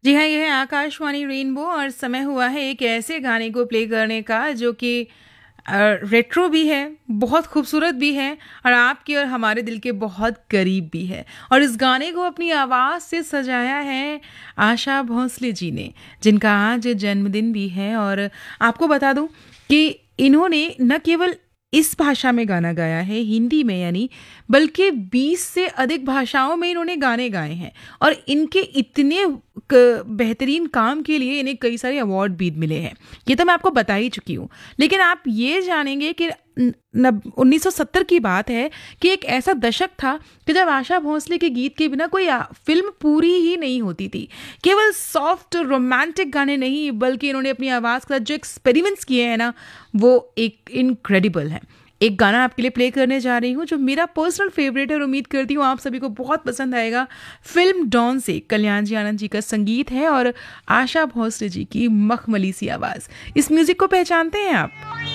जी हाँ, ये है आकाशवाणी रेनबो और समय हुआ है एक ऐसे गाने को प्ले करने का जो कि रेट्रो भी है, बहुत खूबसूरत भी है और आपके और हमारे दिल के बहुत करीब भी है। और इस गाने को अपनी आवाज़ से सजाया है आशा भोसले जी ने, जिनका आज जन्मदिन भी है। और आपको बता दूं कि इन्होंने न केवल इस भाषा में गाना गाया है, हिंदी में यानी, बल्कि 20 से अधिक भाषाओं में इन्होंने गाने गाए हैं। और इनके इतने बेहतरीन काम के लिए इन्हें कई सारे अवार्ड भी मिले हैं। ये तो मैं आपको बता ही चुकी हूँ। लेकिन आप ये जानेंगे कि 1970 की बात है कि एक ऐसा दशक था कि जब आशा भोसले के गीत के बिना कोई फिल्म पूरी ही नहीं होती थी। केवल सॉफ्ट रोमांटिक गाने नहीं, बल्कि इन्होंने अपनी आवाज़ के साथ जो एक्सपेरिमेंट्स किए हैं ना, वो एक इनक्रेडिबल है। एक गाना आपके लिए प्ले करने जा रही हूँ जो मेरा पर्सनल फेवरेट है और उम्मीद करती हूँ आप सभी को बहुत पसंद आएगा। फिल्म डॉन से कल्याण जी आनंद जी का संगीत है और आशा भोसले जी की मखमली सी आवाज़। इस म्यूज़िक को पहचानते हैं आप?